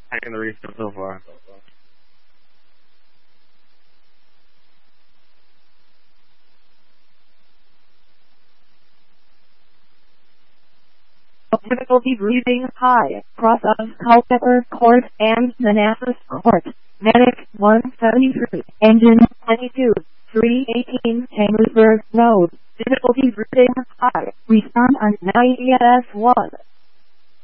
Taking the refill so far. Difficulty breathing high. Cross of Culpeper Court and Manassas Court. Medic 173. Engine 22. 318 Chambersburg Road. Difficulty breathing high. Respond on 9ES1.